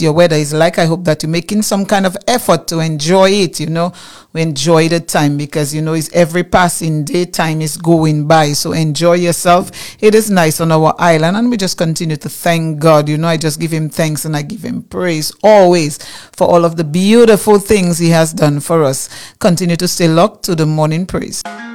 your weather is like. I hope that you're making some kind of effort to enjoy it, we enjoy the time because, it's every passing day, time is going by. So enjoy yourself. It is nice on our island, and we just continue to thank God. I just give him thanks and I give him praise always for all of the beautiful things he has done for us. Continue to stay locked to the morning praise.